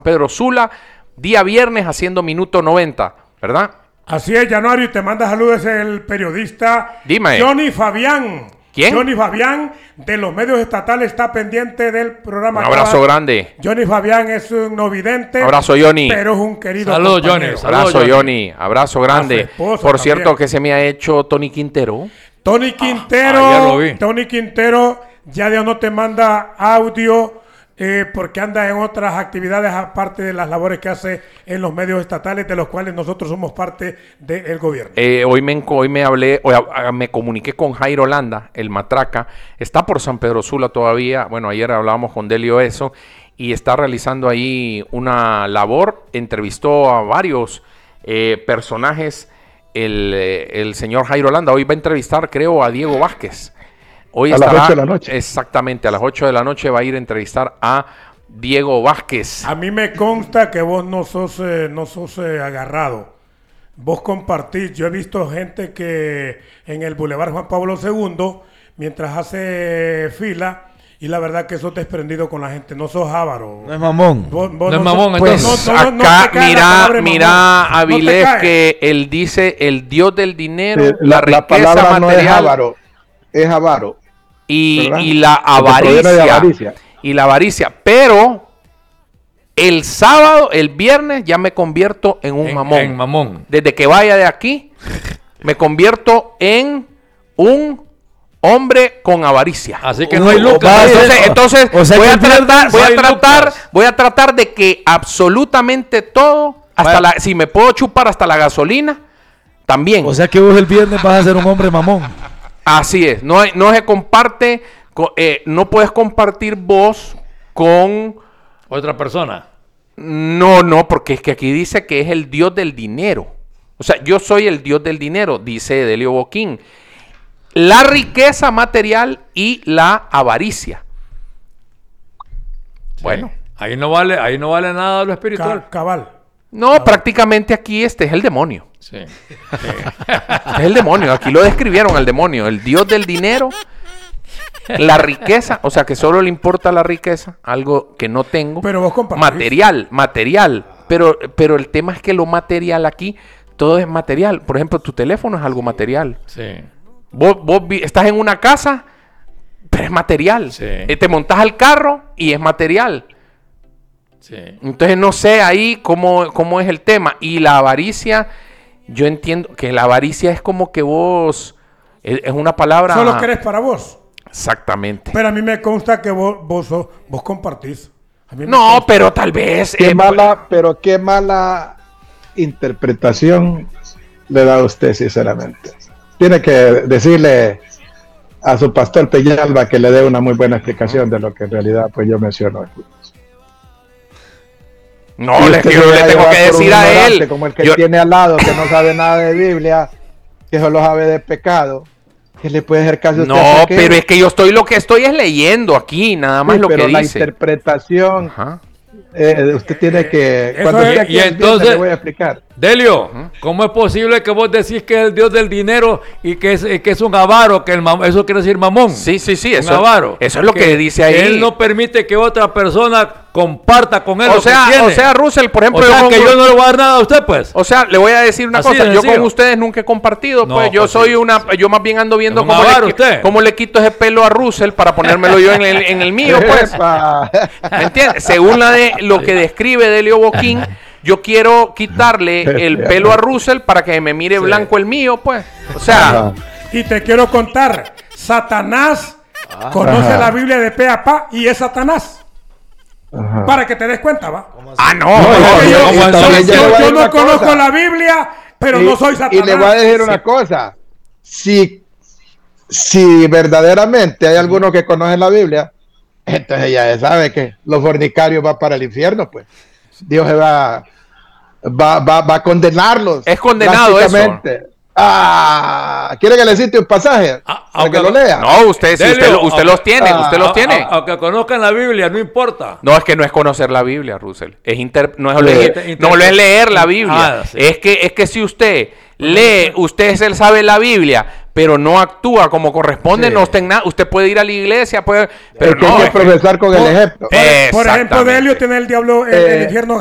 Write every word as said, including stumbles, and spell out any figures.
Pedro Sula, día viernes haciendo minuto noventa, ¿verdad? Así es, Januario, y te manda saludos el periodista Dime. Johnny Fabián. ¿Quién? Johnny Fabián, de los medios estatales, está pendiente del programa. Un abrazo Cada... grande. Johnny Fabián es un no vidente. Abrazo, Johnny. Pero es un querido Saludos, compañero. Johnny. Abrazo, Johnny. Johnny. Abrazo grande. Por también. cierto, que se me ha hecho Tony Quintero. Tony Quintero, Ah, ya lo vi. Tony Quintero, ya de no te manda audio eh, porque anda en otras actividades aparte de las labores que hace en los medios estatales, de los cuales nosotros somos parte del gobierno. Eh, hoy, me, hoy me hablé, hoy, a, me comuniqué con Jairo Landa, el matraca. Está por San Pedro Sula todavía. Bueno, ayer hablábamos con Delio eso. Y está realizando ahí una labor. Entrevistó a varios eh, personajes. El, el señor Jairo Landa hoy va a entrevistar, creo, a Diego Vázquez. Hoy a estará, las ocho de la noche. Exactamente, a las ocho de la noche va a ir a entrevistar a Diego Vázquez. A mí me consta que vos no sos, eh, no sos eh, agarrado. Vos compartís. Yo he visto gente que en el Boulevard Juan Pablo segundo, mientras hace fila, y la verdad que sos desprendido con la gente. No sos avaro. No es mamón. Vos, vos no es no mamón, sos- Pues entonces. no, no, no acá, te cae la mira, palabra mira, mamón. No te Avilés, cae. que él dice el dios del dinero, Sí, la, la, la riqueza palabra no es material avaro, es avaro. y, ¿verdad? y la Porque proviene de avaricia, avaricia. y la avaricia. Pero el sábado, el viernes, ya me convierto en un En- mamón. en mamón. Desde que vaya de aquí, me convierto en un hombre con avaricia. Así que no hay Uh, lucas. va a ser- Entonces, entonces o sea voy, que a el viernes tratar, voy no a hay tratar, lucas. voy a tratar de que absolutamente todo, hasta Vaya. la, si me puedo chupar hasta la gasolina, también. O sea que vos el viernes vas a ser un hombre mamón. Así es. No, hay- no se comparte, co- eh, no puedes compartir vos con, Otra persona. no, no, porque es que aquí dice que es el dios del dinero. O sea, yo soy el dios del dinero, dice Delio Boquín. La riqueza material y la avaricia. Bueno. Sí. Ahí no vale, ahí no vale nada lo espiritual. Ca- cabal. No, prácticamente aquí este es el demonio. Sí. Este es el demonio. Aquí lo describieron al demonio. El dios del dinero, la riqueza. O sea, que solo le importa la riqueza, algo que no tengo. Pero vos compartís. Material, material. Pero, pero el tema es que lo material aquí, todo es material. Por ejemplo, tu teléfono es algo material. Sí. Vos, vos vi- estás en una casa, pero es material. Sí. Eh, te montas al carro y es material. Sí. Entonces no sé ahí cómo, cómo es el tema. Y la avaricia, yo entiendo que la avaricia es como que vos, es, es una palabra... Solo querés para vos. Exactamente. Pero a mí me consta que vos, vos, sos- vos compartís. A mí me No, consta. pero tal vez... Qué eh, mala, pero qué mala interpretación le da a usted, sinceramente. Tiene que decirle a su pastor Peñalba que le dé una muy buena explicación de lo que en realidad pues yo menciono aquí. No, Y le, usted yo se le deja tengo llevar que por un decir a ignorante él. como el que yo- tiene al lado, que no sabe nada de Biblia, que solo sabe de pecado, que le puede hacer caso a usted. no, a aquel. pero es que yo estoy, lo que estoy es leyendo aquí, nada más Sí, lo pero que la dice. interpretación, Ajá. eh, usted tiene que... Eso Cuando es- esté aquí y el viernes entonces- le voy a explicar. Delio, ¿cómo es posible que vos decís que es el dios del dinero y que es, que es un avaro? Que el mam- eso quiere decir mamón. Sí, sí, sí, Un eso, avaro. eso es lo que, dice ahí. Él no permite que otra persona comparta con él o lo sea, que tiene. o sea, Russell, por ejemplo, O sea, yo que con- yo no le voy a dar nada a usted, pues. O sea, le voy a decir una Así cosa, de yo sencillo. con ustedes nunca he compartido, No, pues yo pues soy sí. una, yo más bien ando viendo Es un cómo avaro le, usted. cómo le quito ese pelo a Russell para ponérmelo yo en el, en el mío, pues. Epa. ¿Me entiendes? Según la de lo que describe Delio Boquín, yo quiero quitarle el pelo a Russell para que me mire blanco el mío, pues. O sea, Ajá. Y te quiero contar, Satanás conoce Ajá. la Biblia de pe a pa y es Satanás. Ajá. Para que te des cuenta, ¿va? ah, no, No, no, Porque yo- yo, no, yo yo- también yo- le voy a yo decir no una conozco cosa. la Biblia, pero Y- no soy Satanás. Y le voy a decir una cosa. Si, si verdaderamente hay alguno que conoce la Biblia, entonces ya se sabe que los fornicarios van para el infierno, pues. Dios se va, va, va, va a condenarlos. Es condenado eso. drásticamente. Ah, ¿quiere que le cite un pasaje? Ah, para aunque que lo lo- lea. no, usted, si Delio, usted, lo- usted aunque- los tiene, ah, usted los A- tiene. a- Aunque conozcan la Biblia, no importa. No, es que no es conocer la Biblia, Russell. Es inter- no, es Sí. leer, Inter- no es leer la Ah, Biblia. sí. Es que es que si usted lee, usted se sabe la Biblia, pero no actúa como corresponde, Sí. no está en nada. Usted puede ir a la iglesia, puede, pero Pero que no. hay que es que- profesar con el ejemplo. Por ejemplo, Exactamente. Delio tiene el diablo, el, Eh, el infierno